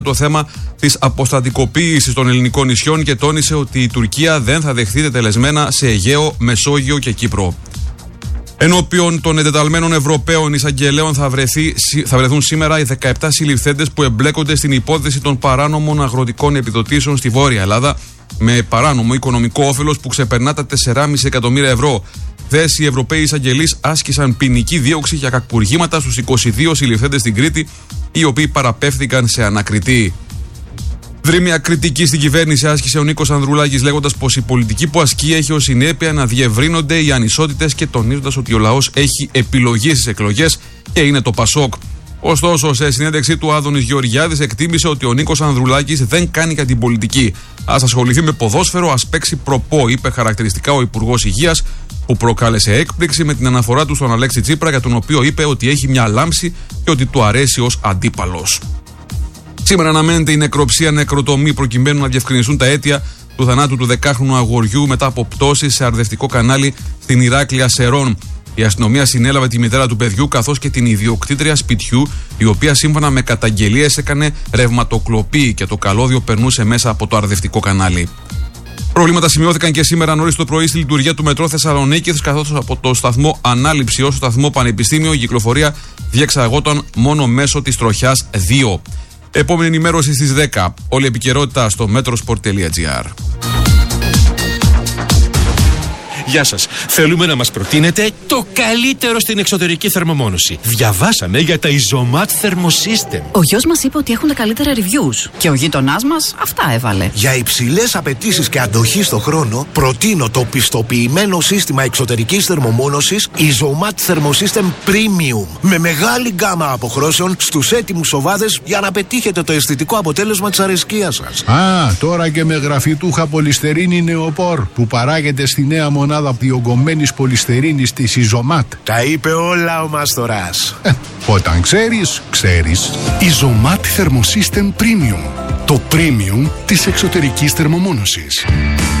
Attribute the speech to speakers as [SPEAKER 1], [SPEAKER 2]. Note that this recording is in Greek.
[SPEAKER 1] το θέμα της αποστατικοποίησης των ελληνικών νησιών και τόνισε ότι η Τουρκία δεν θα δεχθεί τετελεσμένα σε Αιγαίο, Μεσόγειο και Κύπρο. Ενώπιον των εντεταλμένων Ευρωπαίων εισαγγελέων θα βρεθούν σήμερα οι 17 συλληφθέντες που εμπλέκονται στην υπόθεση των παράνομων αγροτικών επιδοτήσεων στη Βόρεια Ελλάδα με παράνομο οικονομικό όφελος που ξεπερνά τα 4,5 εκατομμύρια ευρώ. Χθες οι Ευρωπαίοι εισαγγελείς άσκησαν ποινική δίωξη για κακουργήματα στους 22 συλληφθέντες στην Κρήτη, οι οποίοι παραπέμφθηκαν σε ανακριτή. Δρύμια κριτική στην κυβέρνηση άσκησε ο Νίκος Ανδρουλάκης, λέγοντας πως η πολιτική που ασκεί έχει ως συνέπεια να διευρύνονται οι ανισότητες και τονίζοντας ότι ο λαός έχει επιλογή στις εκλογές και είναι το Πασόκ. Ωστόσο, σε συνέντευξή του, Άδωνης Γεωργιάδης εκτίμησε ότι ο Νίκος Ανδρουλάκης δεν κάνει για την πολιτική. Ας ασχοληθεί με ποδόσφαιρο, ας παίξει προπό, είπε χαρακτηριστικά ο Υπουργός Υγείας, που προκάλεσε έκπληξη με την αναφορά του στον Αλέξη Τσίπρα, για τον οποίο είπε ότι έχει μια λάμψη και ότι του αρέσει ως αντίπαλος. Σήμερα αναμένεται η νεκροψία νεκροτομή προκειμένου να διευκρινιστούν τα αίτια του θανάτου του 10χρονου αγοριού μετά από πτώση σε αρδευτικό κανάλι στην Ηράκλεια Σερών. Η αστυνομία συνέλαβε τη μητέρα του παιδιού καθώς και την ιδιοκτήτρια σπιτιού, η οποία σύμφωνα με καταγγελίες έκανε ρευματοκλοπή και το καλώδιο περνούσε μέσα από το αρδευτικό κανάλι. Προβλήματα σημειώθηκαν και σήμερα νωρίς το πρωί στη λειτουργία του μετρό Θεσσαλονίκης, καθώς από το σταθμό Ανάληψη ως το σταθμό Πανεπιστήμιο η κυκλοφορία διεξαγόταν μόνο μέσω της τροχιάς 2. Επόμενη ενημέρωση στις 10. Όλη η επικαιρότητα στο metrosport.gr.
[SPEAKER 2] Γεια σας. Θέλουμε να μας προτείνετε το καλύτερο στην εξωτερική θερμομόνωση. Διαβάσαμε για τα Isomat Thermosystem.
[SPEAKER 3] Ο γιος μας είπε ότι έχουν τα καλύτερα reviews και ο γείτονάς μας αυτά έβαλε.
[SPEAKER 4] Για υψηλές απαιτήσεις και αντοχή στο χρόνο, προτείνω το πιστοποιημένο σύστημα εξωτερικής θερμομόνωσης Isomat Thermosystem Premium. Με μεγάλη γκάμα αποχρώσεων στους έτοιμους οβάδες για να πετύχετε το αισθητικό αποτέλεσμα της αρεσκίας σας.
[SPEAKER 5] Τώρα και με γραφιτούχα πολυστερίνη νεοπόρ που παράγεται στη νέα μονάδα διογκωμένης πολυστερίνης της Isomat.
[SPEAKER 4] Τα είπε όλα ο Μάστορας.
[SPEAKER 5] Όταν ξέρεις, ξέρεις.
[SPEAKER 6] Isomat Thermosystem Premium. Το premium της εξωτερικής θερμομόνωσης.